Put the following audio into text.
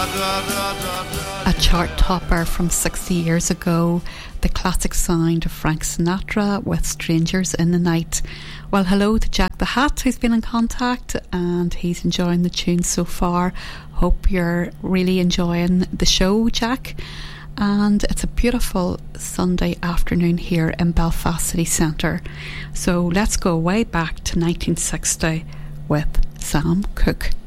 A chart topper from 60 years ago, the classic sound of Frank Sinatra with Strangers in the Night. Well, hello to Jack the Hat, who's been in contact and he's enjoying the tune so far. Hope you're really enjoying the show, Jack. And it's a beautiful Sunday afternoon here in Belfast City Centre. So let's go way back to 1960 with Sam Cooke.